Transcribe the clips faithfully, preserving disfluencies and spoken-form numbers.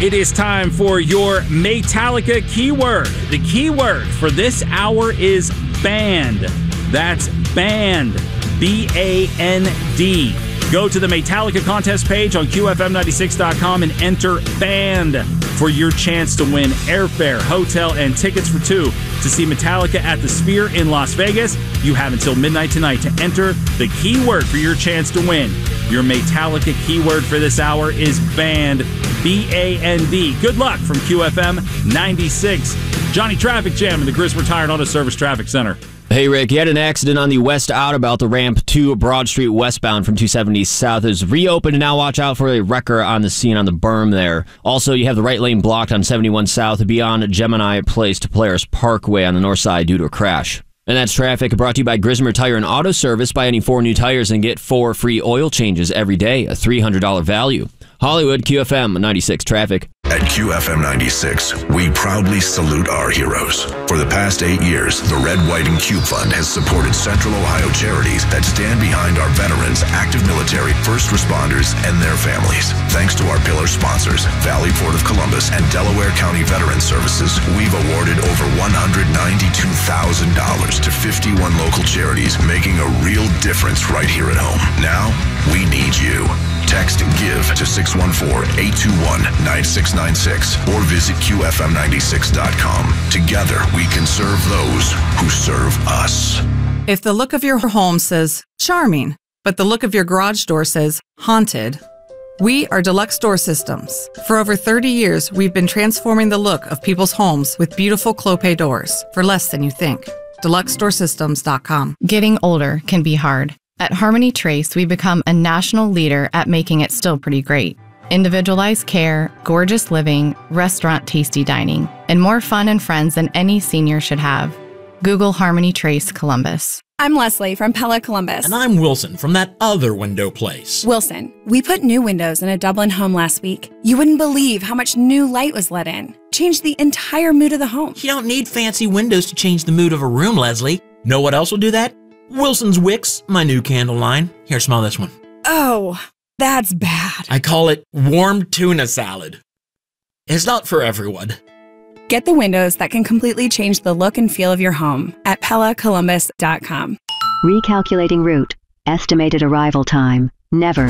It is time for your Metallica keyword. The keyword for this hour is band. That's band. B A N D. Go to the Metallica contest page on Q F M ninety-six dot com and enter BAND for your chance to win airfare, hotel, and tickets for two to see Metallica at the Sphere in Las Vegas. You have until midnight tonight to enter the keyword for your chance to win. Your Metallica keyword for this hour is BAND, B A N D. Good luck from Q F M ninety-six. Johnny Traffic Jam in the Griswold Retired Auto Service Traffic Center. Hey, Rick, you had an accident on the west out about the ramp to Broad Street westbound from two seventy south. Is reopened, and now watch out for a wrecker on the scene on the berm there. Also, you have the right lane blocked on seventy-one south beyond Gemini Place to Polaris Parkway on the north side due to a crash. And that's traffic brought to you by Grismer Tire and Auto Service. Buy any four new tires and get four free oil changes every day, a three hundred dollars value. Hollywood, Q F M ninety-six traffic. At Q F M ninety-six, we proudly salute our heroes. For the past eight years, the Red, White, and Cube Fund has supported Central Ohio charities that stand behind our veterans, active military, first responders, and their families. Thanks to our pillar sponsors, Valley Port of Columbus and Delaware County Veteran Services, we've awarded over one hundred ninety-two thousand dollars to fifty-one local charities, making a real difference right here at home. Now, we need you. Text GIVE to six one four, eight two one, nine six nine six or visit Q F M ninety-six dot com. Together, we can serve those who serve us. If the look of your home says charming, but the look of your garage door says haunted, we are Deluxe Door Systems. For over thirty years, we've been transforming the look of people's homes with beautiful Clopay doors for less than you think. Deluxe Door Systems dot com. Getting older can be hard. At Harmony Trace, we become a national leader at making it still pretty great. Individualized care, gorgeous living, restaurant tasty dining, and more fun and friends than any senior should have. Google Harmony Trace Columbus. I'm Leslie from Pella Columbus. And I'm Wilson from that other window place. Wilson, we put new windows in a Dublin home last week. You wouldn't believe how much new light was let in. Changed the entire mood of the home. You don't need fancy windows to change the mood of a room, Leslie. Know what else will do that? Wilson's Wicks, my new candle line. Here, smell this one. Oh, that's bad. I call it warm tuna salad. It's not for everyone. Get the windows that can completely change the look and feel of your home at Pella Columbus dot com. Recalculating route. Estimated arrival time. Never.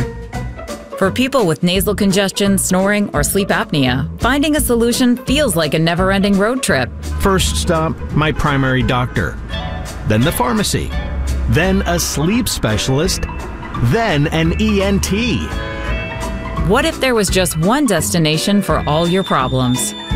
For people with nasal congestion, snoring, or sleep apnea, finding a solution feels like a never-ending road trip. First stop, my primary doctor. Then the pharmacy. Then a sleep specialist, then an E N T. What if there was just one destination for all your problems?